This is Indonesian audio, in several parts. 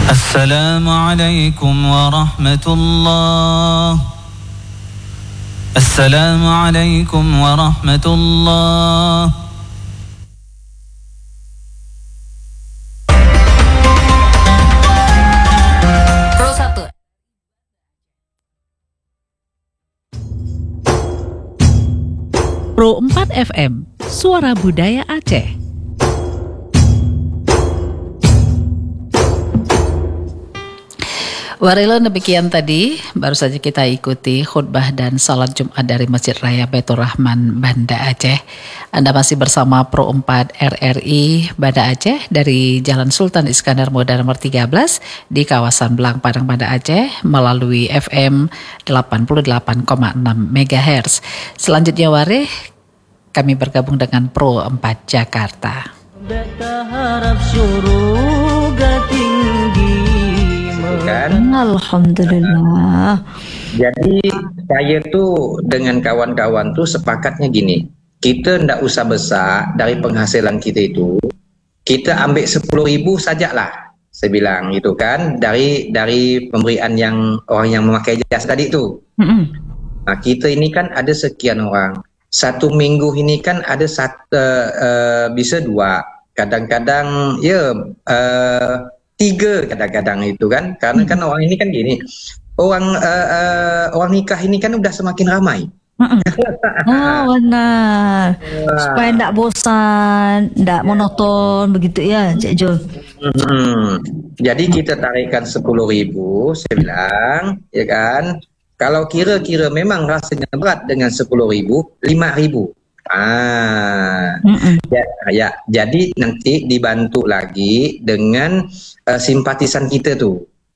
Assalamualaikum warahmatullah. Assalamualaikum warahmatullah. Pro 1. Pro 4 FM, Suara Budaya Aceh. Warila, demikian tadi baru saja kita ikuti khutbah dan salat Jumat dari Masjid Raya Baitur Rahman, Banda Aceh. Anda masih bersama Pro 4 RRI Banda Aceh dari Jalan Sultan Iskandar Muda nomor 13 di kawasan Belang Padang, Banda Aceh melalui FM 88,6 MHz. Selanjutnya Warih, kami bergabung dengan Pro 4 Jakarta. Berharap surga tinggi. Kan? Alhamdulillah. Jadi saya tuh dengan kawan-kawan tuh sepakatnya gini, kita ndak usah besar dari penghasilan kita itu, kita ambil 10.000 sajalah, saya bilang gitu kan, dari pemberian yang orang yang memakai jasa tadi itu. Nah, kita ini kan ada sekian orang, satu minggu ini kan ada bisa 2, kadang-kadang ya 3 kadang-kadang itu kan, karena kan orang ini kan gini, orang nikah ini kan udah semakin ramai. Oh benar. Supaya tidak bosan, tidak monoton begitu ya, Cik Jul. Jadi kita tarikkan 10.000, saya bilang, ya kan. Kalau kira-kira memang rasanya berat dengan 10.000, 5.000. Ya, jadi nanti dibantu lagi dengan simpatisan kita tuh.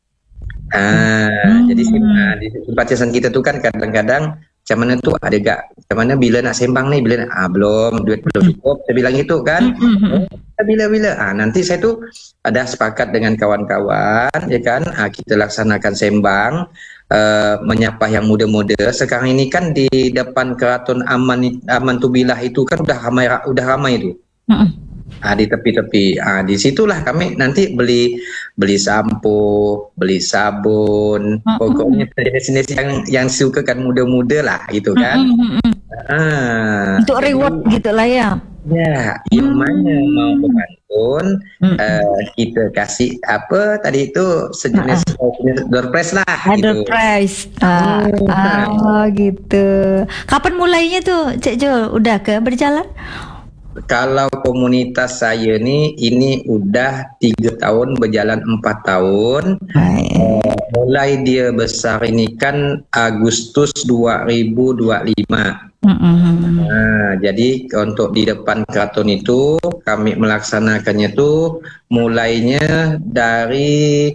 Jadi simpatisan kita tuh kan kadang-kadang macam mana tuh ada gak, macam mana bila nak sembang nih, bila belum, duit belum cukup, saya bilang gitu kan. Bila nanti saya tuh ada sepakat dengan kawan-kawan, ya kan, kita laksanakan sembang, menyapa yang muda-muda. Sekarang ini kan di depan Keraton Aman Tubilah itu kan udah ramai itu. Di tepi-tepi. Di situlah kami nanti beli sampo, beli sabun, pokoknya jenis-jenis yang suka kan muda-muda lah gitu kan. Untuk reward gitulah ya. Ya, yang mana mau pemantun, kita kasih apa tadi itu sejenis door prize lah. Door prize. Gitu. Kapan mulainya tuh, Cik Jul? Udah ke berjalan? Kalau komunitas saya nih, ini udah 3 tahun berjalan 4 tahun. Mulai dia besar ini kan Agustus 2025. Jadi untuk di depan keraton itu kami melaksanakannya tuh mulainya dari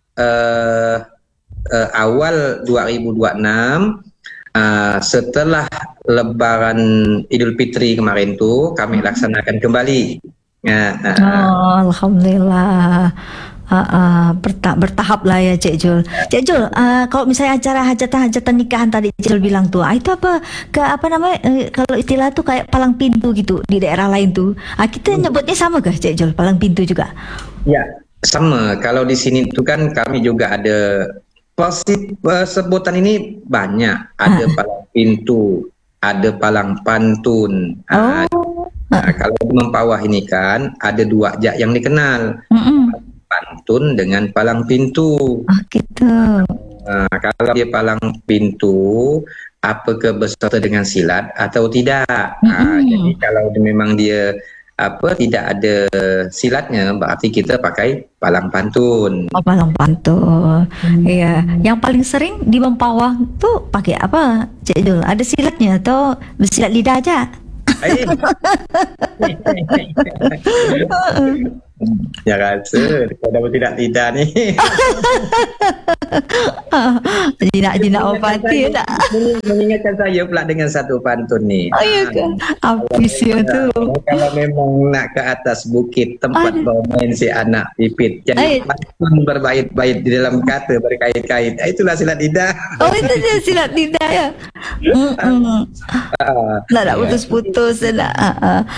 awal 2026. Setelah Lebaran Idul Fitri kemarin tuh kami laksanakan kembali. Alhamdulillah. Bertahap lah ya, Cik Jul. Cik Jul, kalau misalnya acara hajatan nikahan tadi Cik Jul bilang tuh, itu apa namanya? Kalau istilah tuh kayak palang pintu gitu di daerah lain tuh. Kita nyebutnya sama kah, Cik Jul? Palang pintu juga? Ya, sama. Kalau di sini tuh kan kami juga ada sebutan ini banyak. Ada palang pintu, ada palang pantun. Kalau di Mempawah ini kan ada 2 jak yang dikenal. Pantun dengan palang pintu. Gitu. Kalau dia palang pintu, apakah berserta dengan silat atau tidak? Jadi kalau memang dia tidak ada silatnya, berarti kita pakai palang pantun. Palang pantun. Iya. Yang paling sering di Mempawah tuh pakai apa, Cik Jul? Ada silatnya atau bersilat lidah aja? Ya rasa kalau tidak nih. Jinak opati tak? Mengingatkan saya pula dengan satu pantun nih. Iya kan? Habis ya tu. Kalau memang nak ke atas bukit tempat bermain si anak pipit, jadi pantun berbait-bait di dalam kata berkait-kait. Itulah silat lidah. Oh, itu dia silat lidah ya. Nak putus-putus nak.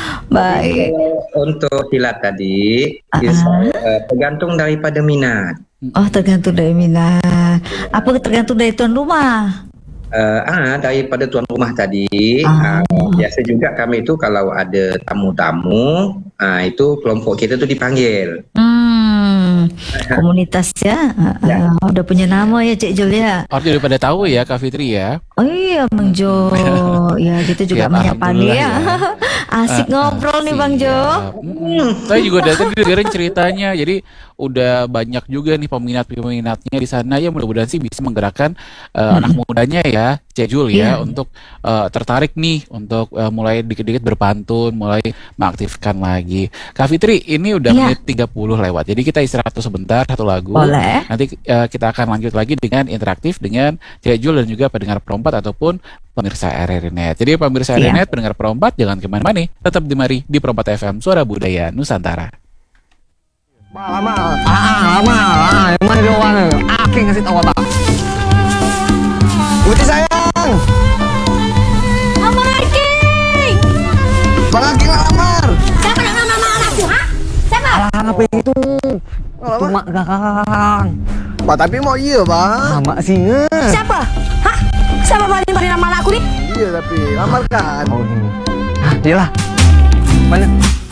Baik. Untuk silat tadi tergantung daripada minat. Oh, tergantung dari minat. Apa tergantung dari tuan rumah? Daripada tuan rumah tadi, Ah. biasa juga kami itu kalau ada tamu-tamu, itu kelompok kita tuh dipanggil. Komunitas ya. Udah punya nama ya Cik Jul ya. Orangnya udah pada tahu ya Kak Fitri ya. Oh iya Bang Jo. Ya kita juga Siap, menyapa nih ya. alhamdulillah Asik ngobrol nih Bang Jo. Saya juga dari tadi dengerin ceritanya. Jadi udah banyak juga nih peminat-peminatnya di sana ya, mudah-mudahan sih bisa menggerakkan anak mudanya ya, Cejul ya, untuk tertarik nih untuk mulai dikit-dikit berpantun, mulai mengaktifkan lagi. Kak Fitri, ini udah menit 30 lewat. Jadi kita istirahat tuh sebentar, satu lagu. Boleh. Nanti kita akan lanjut lagi dengan interaktif dengan Cejul dan juga pendengar perempat ataupun pemirsa RRI Net. Jadi pemirsa RRI Net, pendengar perempat, jangan kemana-mana, tetap di mari di Perempat FM, Suara Budaya Nusantara. Lama, emang doang. Aki ngasih tahu apa? Putih sayang. Lamar Aki. Bang Aki ngelamar. Siapa yang ngelamar anakku, ha? Siapa? Apa itu? Cuma kakang. Pak tapi mau iya bang. Mak singa. Siapa? Hah? Siapa paling nama anakku nih? Iya tapi lamar kan. Oh ini. Iyalah. Mana?